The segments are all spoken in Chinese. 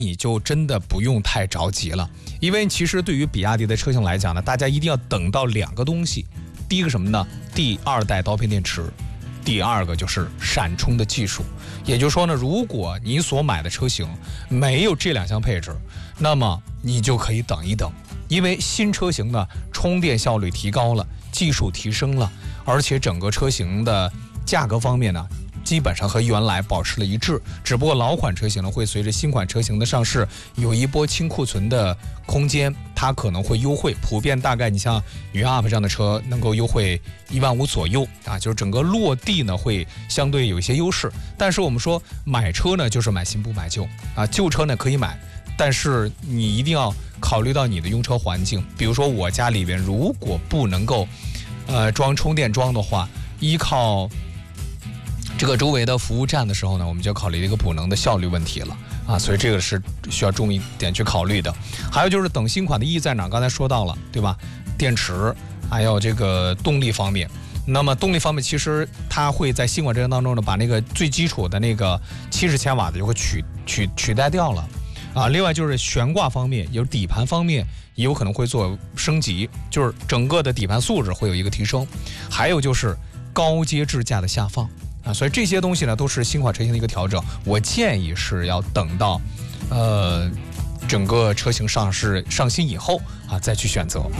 你就真的不用太着急了，因为其实对于比亚迪的车型来讲呢，大家一定要等到2个东西，第一个什么呢？第2代刀片电池，第2个就是闪充的技术。也就是说呢，如果你所买的车型没有这2项配置，那么你就可以等一等，因为新车型呢充电效率提高了，技术提升了，而且整个车型的价格方面呢基本上和原来保持了一致，只不过老款车型呢会随着新款车型的上市有一波清库存的空间，它可能会优惠，普遍大概你像云 UP 这样的车能够优惠15000左右啊，就是整个落地呢会相对有一些优势。但是我们说买车呢就是买新不买旧啊，旧车呢可以买，但是你一定要考虑到你的用车环境，比如说我家里边如果不能够装充电桩的话，依靠这个周围的服务站的时候呢，我们就考虑一个补能的效率问题了啊，所以这个是需要重一点去考虑的。还有就是等新款的意义在哪？刚才说到了，对吧？电池，还有这个动力方面。那么动力方面，其实它会在新款车型当中呢，把那个最基础的那个70千瓦的就会取代掉了啊。另外就是悬挂方面，有底盘方面也有可能会做升级，就是整个的底盘素质会有一个提升。还有就是高阶智驾的下放。啊，所以这些东西呢都是新款车型的一个调整，我建议是要等到，整个车型上新以后啊再去选择。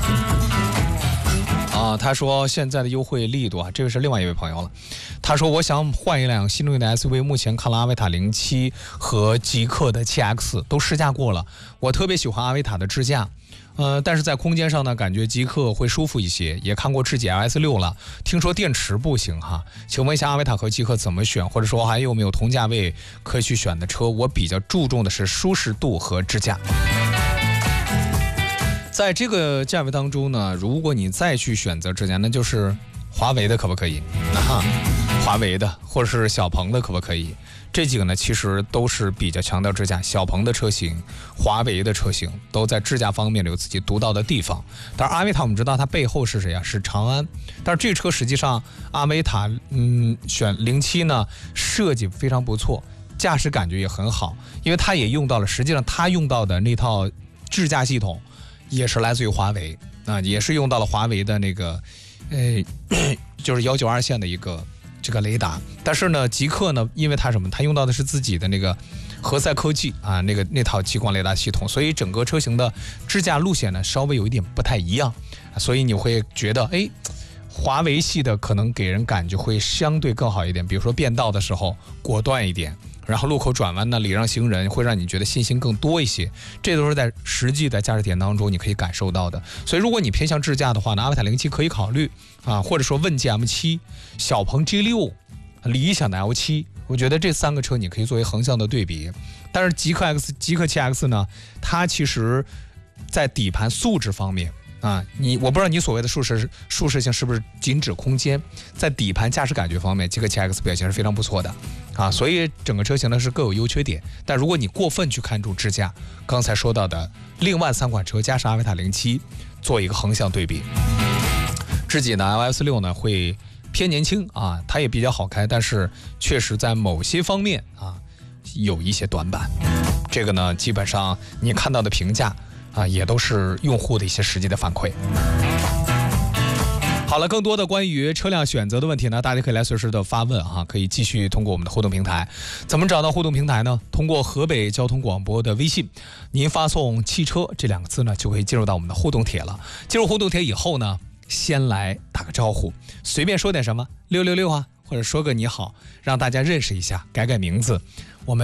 啊，他说现在的优惠力度啊，这个是另外一位朋友了。他说我想换一辆新能源的 SUV， 目前看了阿维塔07和极氪的7X 都试驾过了，我特别喜欢阿维塔的智驾。但是在空间上呢，感觉极氪会舒服一些，也看过智己 LS6 了，听说电池不行哈。请问一下阿维塔和极氪怎么选，或者说还有没有同价位可以去选的车？我比较注重的是舒适度和智驾。在这个价位当中呢，如果你再去选择智驾，那就是华为的可不可以？华为的或者是小鹏的可不可以？这几个呢，其实都是比较强调智驾，小鹏的车型、华为的车型都在智驾方面有自己独到的地方。当然，阿维塔我们知道它背后是谁啊？是长安。但是这车实际上阿维塔，选07呢，设计非常不错，驾驶感觉也很好，因为它也用到了，实际上它用到的那套智驾系统也是来自于华为啊，也是用到了华为的那个，就是192线的一个。这个雷达，但是呢，极氪呢，因为它什么？它用到的是自己的那个何塞科技啊，那套激光雷达系统，所以整个车型的智驾路线呢，稍微有一点不太一样，所以你会觉得，华为系的可能给人感觉会相对更好一点，比如说变道的时候果断一点，然后路口转弯呢，礼让行人，会让你觉得信心更多一些，这都是在实际的驾驶体验当中你可以感受到的。所以如果你偏向智驾的话呢，阿维塔07可以考虑啊，或者说问界 M7、小鹏 G6、理想的 L7，我觉得这3个车你可以作为横向的对比。但是极氪 7X 呢，它其实在底盘素质方面啊，我不知道你所谓的舒适性是不是仅指空间，在底盘驾驶感觉方面，极氪 7X 表现是非常不错的啊，所以整个车型呢是各有优缺点。但如果你过分去看重智驾，刚才说到的另外3款车加上阿维塔07做一个横向对比，智己的 LS6 呢会偏年轻啊，它也比较好开，但是确实在某些方面啊有一些短板。这个呢基本上你看到的评价啊，也都是用户的一些实际的反馈。好了，更多的关于车辆选择的问题呢，大家可以来随时的发问啊，可以继续通过我们的互动平台。怎么找到互动平台呢？通过河北交通广播的微信，您发送汽车这2个字呢，就可以进入到我们的互动帖了。进入互动帖以后呢，先来打个招呼，随便说点什么666啊，或者说个你好，让大家认识一下，改改名字。我们